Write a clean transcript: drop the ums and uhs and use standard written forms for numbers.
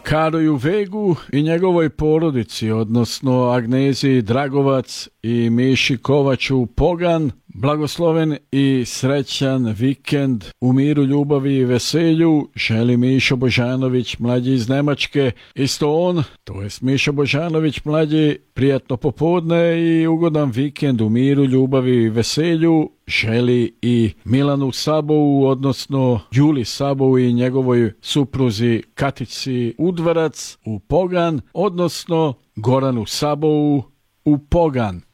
Karoju Vegu i njegovoj porodici, odnosno Agneziji Dragovac i Miši Kovaču Pogan, blagosloven i srećan vikend u miru, ljubavi i veselju želi Mišo Božanović mlađi iz Nemačke. Isto on, to jest Mišo Božanović mlađi, prijatno popodne i ugodan vikend u miru, ljubavi i veselju želi i Milanu Sabovu, odnosno Juli Sabovu i njegovoj supruzi Katici Udvarac u Pogan, odnosno Goranu Sabovu u Pogan.